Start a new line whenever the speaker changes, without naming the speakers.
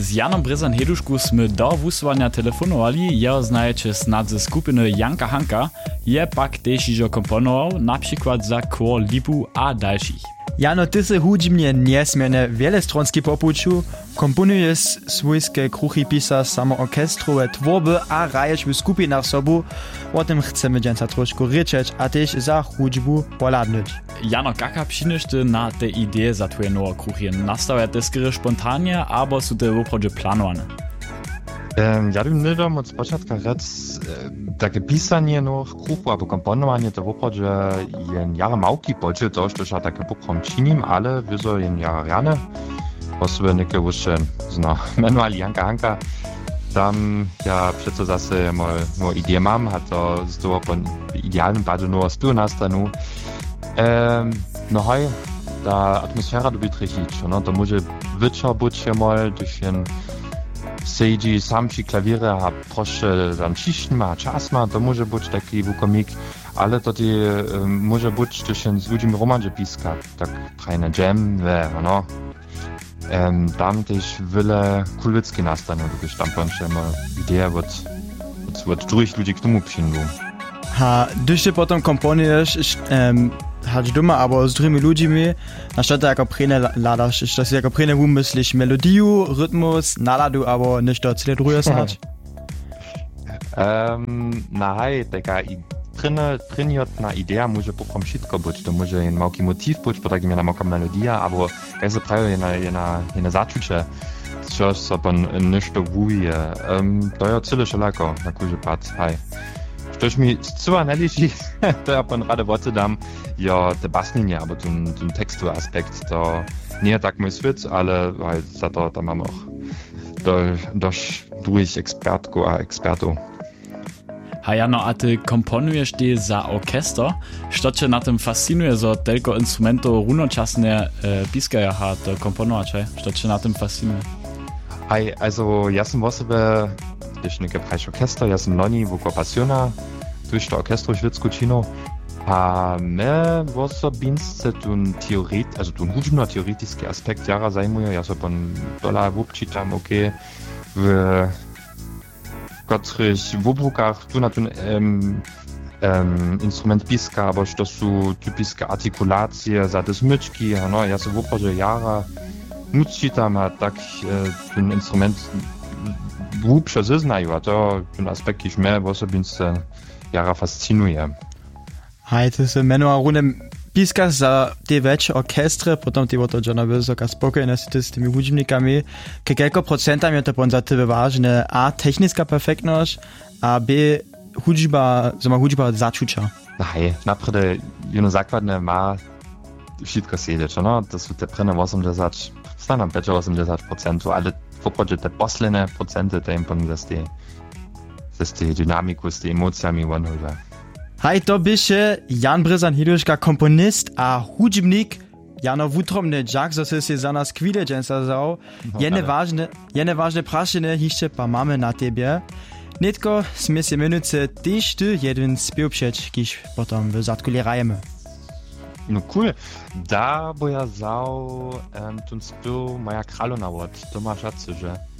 Z Janom Brezan-Hedušku sme do wusłania telefonowali, jeho znajecie snad ze skupiny Janka Hanka, je pak też iżo komponował, na przykład za Chor Lipu a dalszych.
Jano, ty se hudźbnie niesmierne wielestronski popuczu, komponujesz swójskie kruchy pisa samo orkestrowe tworby a rajesz w skupinach sobu, o tym chcemy dzięca troszkę ryczeć, a też za hudźbu poladnąć.
Jano, kaka przyniesz ty na te idee za twoje nowe kruchy? Nastawia te skry spontanie, albo są te woprawdzie planowane?
Ja bym nie dom od spočatka rec, takie pisanie nowych kruchów albo komponowanie to woprawdzie jen jara małki bolczy, to już ja takie poprom činim, ale wyzo jen jara rane. Osoby niekie jeszcze zna manual Janka Hanka. Tam ja przecież zase moją ideę mam, a to z tego po idealnym padzie nowa stylu nastanu. No hej, ta atmosfera dobi trzyć, no to może wieczór być mal durch jen sedzi sam przy klawierze, a proszę tam ciśń ma, czas ma, to może być taki wukomik, ale to może być durch jen z ludźmi romanże piska, tak trajne jam, no. Tam też wiele kulwicki nastaną, gdyż tam pan ma ideę od drugich ludzi k tomu przyjdą.
Ha, když ty potom komponujesz, hač doma, aber z drugimi ludźmi, na što to jako prene ladaš, što si jako prene umysliš melodiju, rytmus, naladu, aber nicht to cele druge snać?
Na hej, taka trenjotna ideja może poprom wszystko być, to może jen małki motiv być, bo takim jedna małka melodia, albo jak se prawie jena zaczucie, coś co pan nešto wuje, to ja cyle szalako, na kurze pat, hej. Coś mi zcela nie liczy, to ja pan rade worte dam, ja te basnienie, albo ten tekstu aspekt, to nie tak mój świat, ale za to tam mam auch dość drugich ekspertów.
Jano, a ty komponujesz ty za orkester? Što cię na tym fascinuje, że tylko instrumentów równoczesne piskają, a to komponować? Što cię na tym fascinuje?
Also ja sam osobe, když neke prajš orkester, ja sam loni wuko pasiona, tuż to orkestro švidsku čino, a me osobince tun hudžbno-teoretický aspekt jara zajmuje, ja so pan dola wupčitam, okej, w których wubrukach tu na ten instrument piska, aber to są typiskie artykulacje za te smyczki, no ja so wuprawdzie jara nučitam, a tak ten instrument głupsze zeznają, a to ten aspekt, który mnie osobince jara fascinuje.
Hej, ty se menua runem piskaš za te veće orkestre, potom ti bo to džona vysoka spokojnost s tými hudžbnikami. Koliko procentam je to pon za tebe važne? A technická perfektnosť, a B hudžba začuča?
Hej, napríklad jedno základné má všetko sedieť, no? To sú te prvé 80, stanem 85%, ale v podstate te posledné procenty, to im pon z tej dynamiku, z tej emóciami vonhulva.
Hej, to byše Jan Brezan-Heduška, komponist a hudžbnik. Jano, wutromny džak, zo si za nas chwilę dżęsa zał. Jene ważne praszene hiszcze pa mamy na tebie. Nitko sme se minuce tyś ty jeden spił przeć, kiż potom w zadku lirajemy.
No cool. Da bo ja zał ten spił moja kralona wod. To ma szacy, że